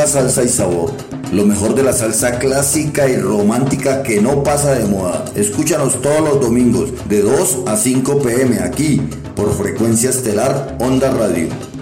nueva salsa y sabor. Lo mejor de la salsa clásica y romántica que no pasa de moda. Escúchanos todos los domingos de 2 a 5 p.m. aquí por Frecuencia Estelar Onda Radio.